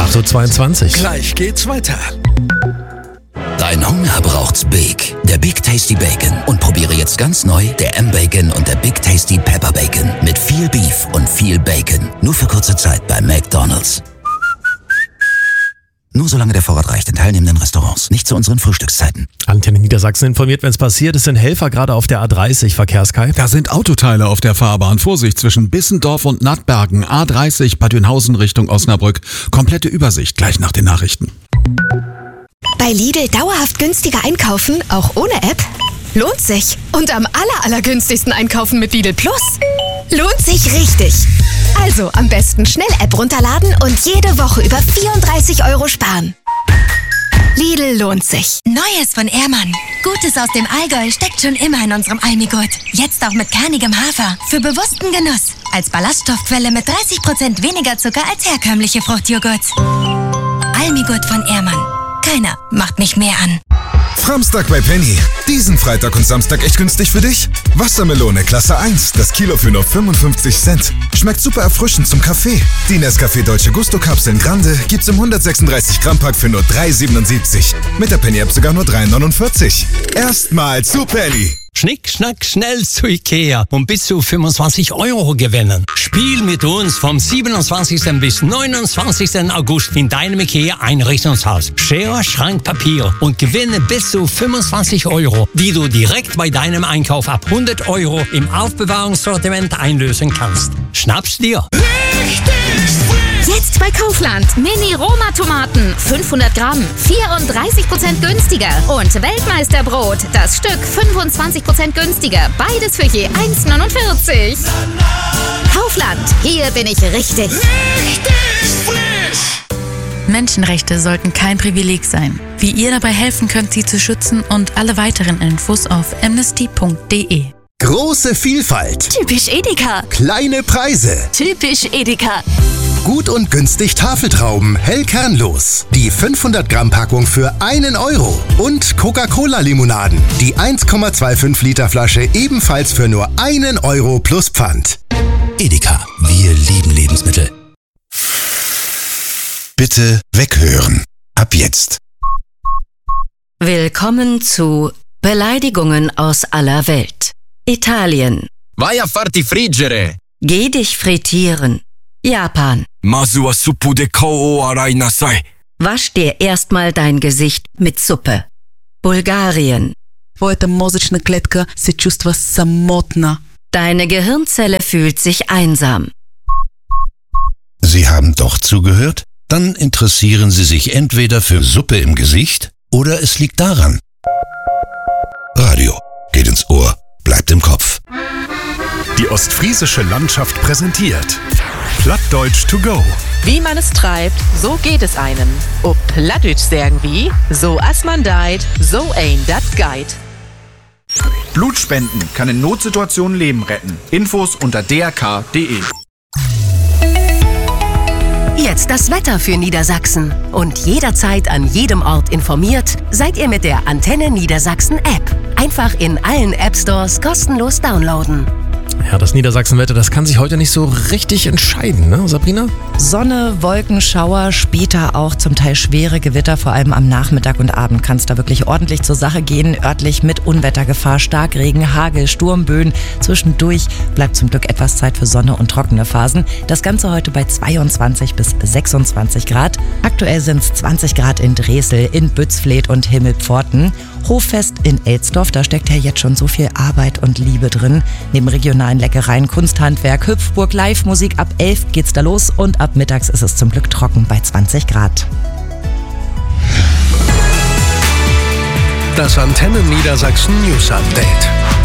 8.22 Uhr. Gleich geht's weiter. Dein Hunger braucht's Big. Der Big Tasty Bacon. Und probiere jetzt ganz neu der M-Bacon und der Big Tasty Pepper Bacon. Mit viel Beef und viel Bacon. Nur für kurze Zeit bei McDonald's. Nur solange der Vorrat reicht in teilnehmenden Restaurants. Nicht zu unseren Frühstückszeiten. Antenne Niedersachsen informiert, wenn es passiert. Es sind Helfer gerade auf der A30, Verkehrskai. Da sind Autoteile auf der Fahrbahn. Vorsicht zwischen Bissendorf und Nattbergen. A30 Bad Dünhausen Richtung Osnabrück. Komplette Übersicht gleich nach den Nachrichten. Bei Lidl dauerhaft günstiger einkaufen, auch ohne App? Lohnt sich. Und am allergünstigsten einkaufen mit Lidl Plus? Lohnt sich richtig. Also am besten schnell App runterladen und jede Woche über 34 € sparen. Lidl lohnt sich. Neues von Ehrmann. Gutes aus dem Allgäu steckt schon immer in unserem Almigurt. Jetzt auch mit kernigem Hafer. Für bewussten Genuss. Als Ballaststoffquelle mit 30% weniger Zucker als herkömmliche Fruchtjoghurts. Almigurt von Ehrmann. Keiner macht mich mehr an. Framstag bei Penny. Diesen Freitag und Samstag echt günstig für dich? Wassermelone Klasse 1, das Kilo für nur 55 Cent. Schmeckt super erfrischend zum Kaffee. Die Nescafé Dolce Gusto Kapseln Grande gibt's im 136 Gramm Pack für nur 3,77. Mit der Penny App sogar nur 3,49. Erstmal zu Penny. Schnick, schnack, schnell zu Ikea und bis zu 25 € gewinnen. Spiel mit uns vom 27. bis 29. August in deinem Ikea-Einrichtungshaus. Schere, Schrank, Papier und gewinne bis zu 25 €, die du direkt bei deinem Einkauf ab 100 € im Aufbewahrungssortiment einlösen kannst. Schnapp's dir! Jetzt bei Kaufland. Mini-Roma-Tomaten. 500 Gramm. 34% günstiger. Und Weltmeisterbrot. Das Stück 25% günstiger. Beides für je 1,49. Kaufland. Hier bin ich richtig. Menschenrechte sollten kein Privileg sein. Wie ihr dabei helfen könnt, sie zu schützen und alle weiteren Infos auf amnesty.de. Große Vielfalt. Typisch Edeka. Kleine Preise. Typisch Edeka. Gut und günstig Tafeltrauben, hell kernlos. Die 500 Gramm Packung für 1 €. Und Coca-Cola-Limonaden. Die 1,25 Liter Flasche ebenfalls für nur 1 € plus Pfand. Edeka. Wir lieben Lebensmittel. Bitte weghören. Ab jetzt. Willkommen zu Beleidigungen aus aller Welt. Italien. Vai a farti friggere. Geh dich frittieren. Japan. Masu wa suppu de kou o arai nasai. Wasch dir erstmal dein Gesicht mit Suppe. Bulgarien. Твоята мозъчна клетка се чувства самотна. Deine Gehirnzelle fühlt sich einsam. Sie haben doch zugehört? Dann interessieren Sie sich entweder für Suppe im Gesicht oder es liegt daran. Radio geht ins Ohr, bleibt im Kopf. Die ostfriesische Landschaft präsentiert Plattdeutsch to go. Wie man es treibt, so geht es einem. Ob Plattdeutsch sagen wie, so as man deit, so ein dat geit. Blutspenden kann in Notsituationen Leben retten. Infos unter drk.de. Jetzt das Wetter für Niedersachsen. Und jederzeit an jedem Ort informiert, seid ihr mit der Antenne Niedersachsen App. Einfach in allen App Stores kostenlos downloaden. Ja, das Niedersachsenwetter, das kann sich heute nicht so richtig entscheiden, ne, Sabrina? Sonne, Wolken, Schauer, später auch zum Teil schwere Gewitter, vor allem am Nachmittag und Abend kann es da wirklich ordentlich zur Sache gehen. Örtlich mit Unwettergefahr, Starkregen, Hagel, Sturmböen. Zwischendurch bleibt zum Glück etwas Zeit für Sonne und trockene Phasen. Das Ganze heute bei 22 bis 26 Grad. Aktuell sind es 20 Grad in Dresel, in Bützfleth und Himmelpforten. Hoffest in Elsdorf, da steckt ja jetzt schon so viel Arbeit und Liebe drin. Neben regionalen Leckereien, Kunsthandwerk, Hüpfburg, Live-Musik. Ab 11 geht's da los und ab mittags ist es zum Glück trocken bei 20 Grad. Das Antenne Niedersachsen News Update.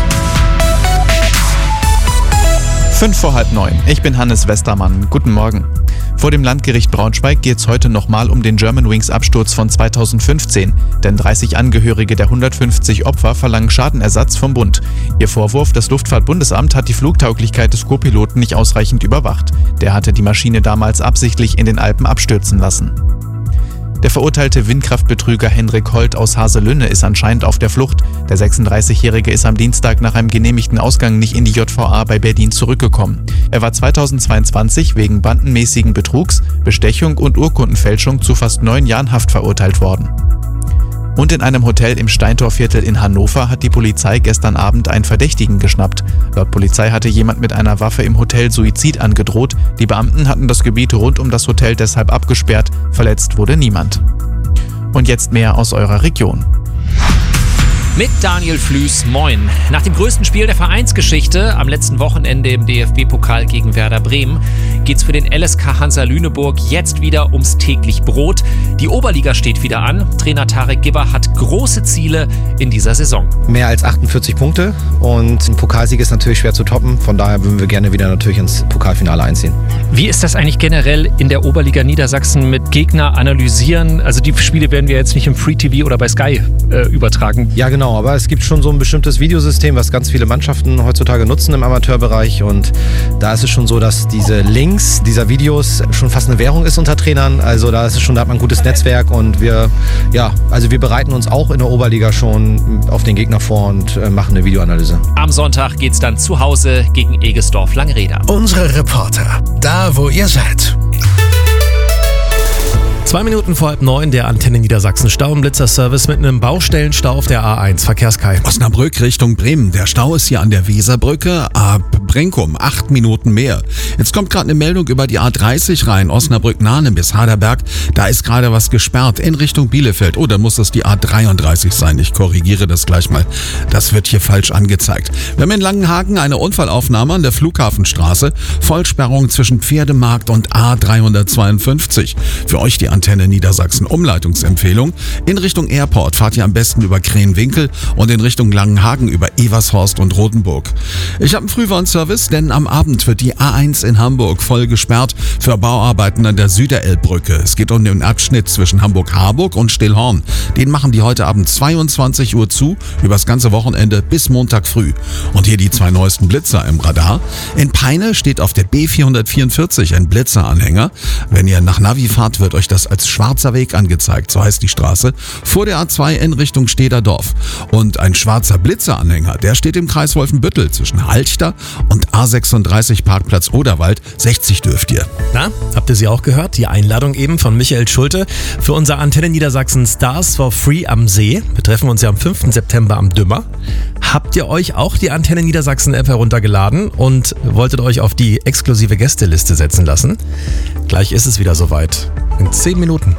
5 vor halb 9. Ich bin Hannes Westermann. Guten Morgen. Vor dem Landgericht Braunschweig geht es heute nochmal um den Germanwings-Absturz von 2015. Denn 30 Angehörige der 150 Opfer verlangen Schadenersatz vom Bund. Ihr Vorwurf, das Luftfahrtbundesamt hat die Flugtauglichkeit des Co-Piloten nicht ausreichend überwacht. Der hatte die Maschine damals absichtlich in den Alpen abstürzen lassen. Der verurteilte Windkraftbetrüger Henrik Holt aus Haselünne ist anscheinend auf der Flucht. Der 36-Jährige ist am Dienstag nach einem genehmigten Ausgang nicht in die JVA bei Berlin zurückgekommen. Er war 2022 wegen bandenmäßigen Betrugs, Bestechung und Urkundenfälschung zu fast 9 Jahren Haft verurteilt worden. Und in einem Hotel im Steintorviertel in Hannover hat die Polizei gestern Abend einen Verdächtigen geschnappt. Laut Polizei hatte jemand mit einer Waffe im Hotel Suizid angedroht. Die Beamten hatten das Gebiet rund um das Hotel deshalb abgesperrt. Verletzt wurde niemand. Und jetzt mehr aus eurer Region. Mit Daniel Flüß, moin. Nach dem größten Spiel der Vereinsgeschichte am letzten Wochenende im DFB-Pokal gegen Werder Bremen geht's für den LSK Hansa Lüneburg jetzt wieder ums täglich Brot. Die Oberliga steht wieder an. Trainer Tarek Gibber hat große Ziele in dieser Saison. Mehr als 48 Punkte und ein Pokalsieg ist natürlich schwer zu toppen. Von daher würden wir gerne wieder natürlich ins Pokalfinale einziehen. Wie ist das eigentlich generell in der Oberliga Niedersachsen mit Gegner analysieren? Also die Spiele werden wir jetzt nicht im Free TV oder bei Sky übertragen. Ja, genau. Aber es gibt schon so ein bestimmtes Videosystem, was ganz viele Mannschaften heutzutage nutzen im Amateurbereich. Und da ist es schon so, dass diese Links dieser Videos schon fast eine Währung ist unter Trainern. Also da ist es schon, da hat man ein gutes Netzwerk und wir bereiten uns auch in der Oberliga schon auf den Gegner vor und machen eine Videoanalyse. Am Sonntag geht's dann zu Hause gegen Egesdorf-Langreda. Unsere Reporter, da wo ihr seid. 2 Minuten vor 8:30 der Antenne Niedersachsen Stau- und Blitzerservice mit einem Baustellenstau auf der A1. Verkehrskai. Osnabrück Richtung Bremen. Der Stau ist hier an der Weserbrücke ab Brinkum. 8 Minuten mehr. Jetzt kommt gerade eine Meldung über die A30 rein. Osnabrück-Nahne bis Haderberg. Da ist gerade was gesperrt in Richtung Bielefeld. Oh, dann muss das die A33 sein. Ich korrigiere das gleich mal. Das wird hier falsch angezeigt. Wir haben in Langenhagen eine Unfallaufnahme an der Flughafenstraße. Vollsperrung zwischen Pferdemarkt und A352. Für euch die Antenne Niedersachsen Umleitungsempfehlung. In Richtung Airport fahrt ihr am besten über Krähenwinkel und in Richtung Langenhagen über Evershorst und Rotenburg. Ich habe einen Frühwarnservice, denn am Abend wird die A1 in Hamburg voll gesperrt für Bauarbeiten an der Süderelbbrücke. Es geht um den Abschnitt zwischen Hamburg-Harburg und Stillhorn. Den machen die heute Abend 22 Uhr zu, übers ganze Wochenende bis Montag früh. Und hier die 2 neuesten Blitzer im Radar. In Peine steht auf der B444 ein Blitzeranhänger. Wenn ihr nach Navi fahrt, wird euch das als schwarzer Weg angezeigt, so heißt die Straße, vor der A2 in Richtung Stederdorf. Und ein schwarzer Blitzeranhänger, der steht im Kreis Wolfenbüttel zwischen Halchter und A36 Parkplatz Oderwald. 60 dürft ihr. Na, habt ihr sie auch gehört? Die Einladung eben von Michael Schulte für unser Antenne Niedersachsen Stars for Free am See. Wir treffen uns ja am 5. September am Dümmer. Habt ihr euch auch die Antenne Niedersachsen App heruntergeladen und wolltet euch auf die exklusive Gästeliste setzen lassen? Gleich ist es wieder soweit. In 10 Minuten.